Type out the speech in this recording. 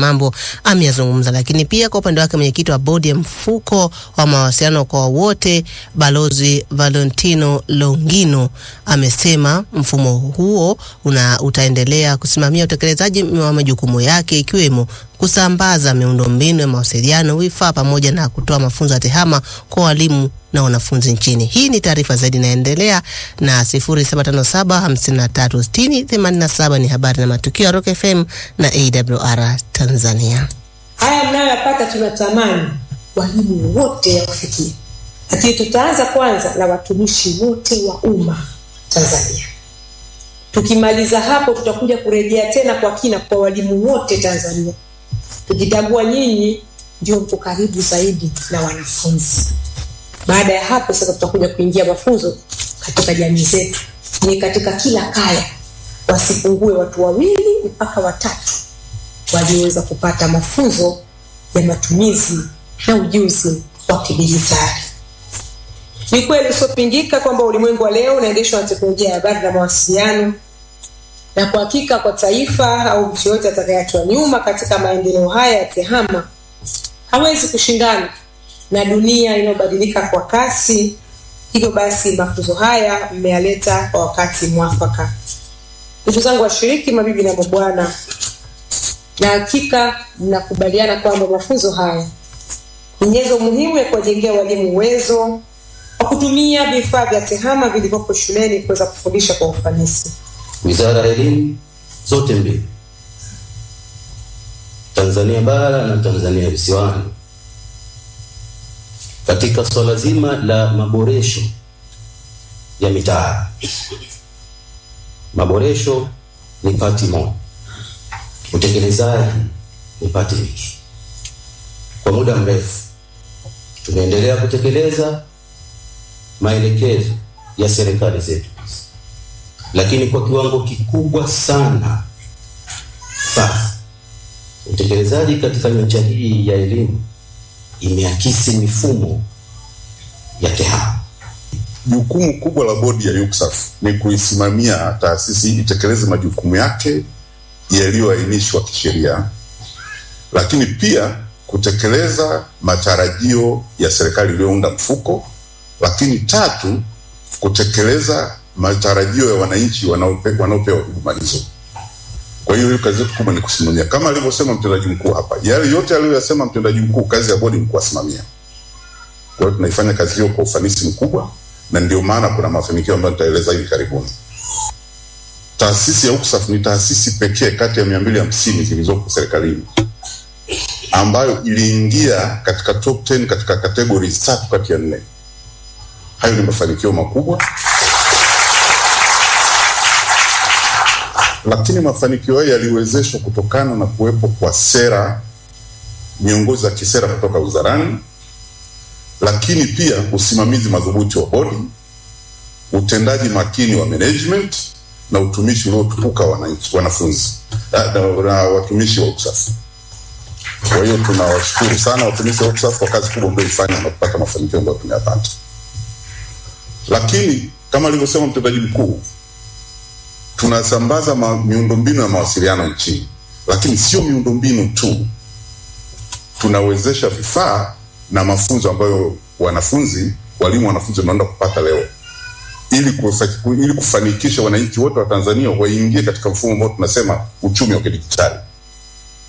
mambo ameyazungumza. Lakini pia kwa upande wake mwenyekiti wa bodi ya mfuko wa mawasiliano kwa wote Balozi Valentino Longino amesema mfumo huo utaendelea kusimamia utekelezaji wa majukumu yake ikiwemo kusambaza miundombinu ya mawasiliano, vifaa pamoja na kutoa mafunzo ya tehama kwa walimu na wanafunzi nchini. Hii ni taarifa zaidi inaendelea na 0757536087 ni habari na matukio ya Rock FM na AWR Tanzania. Haya mnayoyapata tunatamani walimu wote ya kufikia. Lakini tutaanza kwanza na watumishi wote wa umma Tanzania. Tukimaliza hapo tutakuja kurejea tena kwa kina kwa walimu wote Tanzania. Tukitambua nyinyi ndio mko karibu zaidi na wanafunzi. Baada ya hapo sasa tutakuja kuingia mafunzo katika jamii zetu. Ni katika kila kaya wasipungue watu 2 mpaka 3 walioweza kupata mafunzo ya matumizi na ujuzi wa kidijitali. Ni kweli usopingika kwamba ulimwengu wa leo unaendeshwa na teknolojia ya habari na mawasiliano, na kwa hakika kwa taifa au mtu yote atakayeachwa nyuma katika maendeleo haya ya tehama hawezi kushindana na dunia inayobadilika kwa kasi. Hivyo basi mafunzo haya mmeyaleta kwa wakati mwafaka. Ndugu zangu washiriki, mabibi na mabwana, na hakika mnakubaliana kwamba mafunzo haya ni nyenzo muhimu ya kuwajengea walimu uwezo wa kutumia vifaa vya tehama vilivyopo shuleni kuweza kufundisha kwa ufanisi. Wizara ya Elimu zote mbili, Tanzania Bara na Tanzania Visiwani, katika swala zima la maboresho ya mitaala. Maboresho ni pati moja, utekelezaji ni pati nyingine. Kwa muda mrefu tunaendelea kutekeleza maelekezo ya serikali zetu, lakini kwa kiwango kikubwa sana sasa utekelezaji katika nyanja hii ya elimu imeakisi mifumo ya tehama. Jukumu kubwa la bodi ya UCSAF ni kuisimamia taasisi itekeleze majukumu yake yaliyoainishwa kisheria, lakini pia kutekeleza matarajio ya serikali iliyounda mfuko, lakini 3 kutekeleza matarajio ya wananchi wanaopewa huduma hizo. Kwa hiyo kazi yetu kubwa ni kusimamia, kama alivyosema mtendaji mkuu hapa. Yale yote aliyosema mtendaji mkuu, kazi ya bodi ni kusimamia. Kwa hiyo tunaifanya kazi hiyo kwa ufanisi mkubwa, na ndio maana kuna mafanikio ambayo nitaeleza hivi karibuni. Taasisi ya UCSAF ni taasisi pekee kati ya 250 zilizopo serikalini ambayo iliingia katika top 10 katika categories 3 kati ya 4. Hayo ni mafanikio makubwa. Lakini mafanikio haya yaliwezeshwa kutokana na kuwepo kwa sera, miongozo ya kisera kutoka wizarani, lakini pia usimamizi madhubuti wa bodi, utendaji makini wa management na utumishi uliotukuka wanafunzi na watumishi wa UCSAF. Kwa hiyo tunawashukuru sana watumishi wa UCSAF kwa kazi kubwa mlioifanya na kupata mafanikio ambayo tumeyapata. Lakini kama alivyosema mtendaji mkuu, tunasambaza miundombinu ya mawasiliano nchini, lakini sio miundombinu tu. Tunawezesha vifaa na mafunzo ambayo walimu wanafunzi wanaenda kupata leo, ili kufanikisha wananchi wote wa Tanzania waingie katika mfumo ambao tunasema uchumi wa kidijitali.